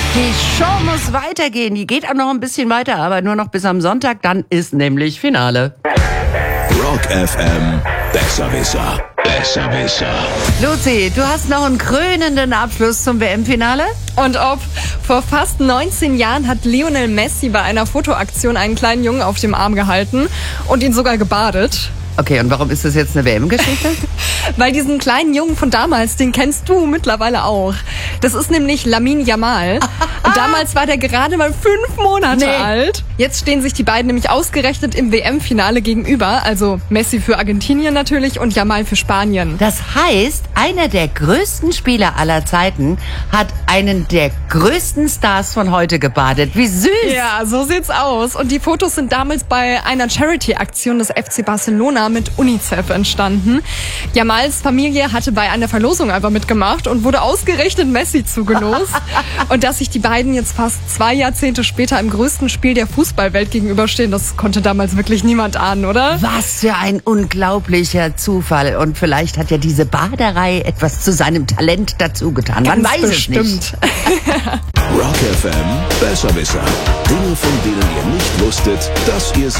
Die Show muss weitergehen. Die geht auch noch ein bisschen weiter, aber nur noch bis am Sonntag. Dann ist nämlich Finale. Rock FM, Besserwisser. Besserwisser. Luzi, du hast noch einen krönenden Abschluss zum WM-Finale? Und ob vor fast 19 Jahren hat Lionel Messi bei einer Fotoaktion einen kleinen Jungen auf dem Arm gehalten und ihn sogar gebadet. Okay, und warum ist das jetzt eine WM-Geschichte? Weil diesen kleinen Jungen von damals, den kennst du mittlerweile auch. Das ist nämlich Lamine Yamal. Und damals war der gerade mal 5 Monate alt. Jetzt stehen sich die beiden nämlich ausgerechnet im WM-Finale gegenüber. Also Messi für Argentinien natürlich und Yamal für Spanien. Das heißt, einer der größten Spieler aller Zeiten hat einen der größten Stars von heute gebadet. Wie süß! Ja, so sieht's aus. Und die Fotos sind damals bei einer Charity-Aktion des FC Barcelona mit UNICEF entstanden. Yamals Familie hatte bei einer Verlosung einfach mitgemacht und wurde ausgerechnet Messi zugelost. Und dass sich die beiden jetzt fast 2 Jahrzehnte später im größten Spiel der Fußballwelt gegenüberstehen, das konnte damals wirklich niemand ahnen, oder? Was für ein unglaublicher Zufall. Und vielleicht hat ja diese Baderei etwas zu seinem Talent dazugetan. Man weiß bestimmt. es nicht. Rock FM, Besserwisser. Dinge, von denen ihr nicht wusstet, dass ihr sie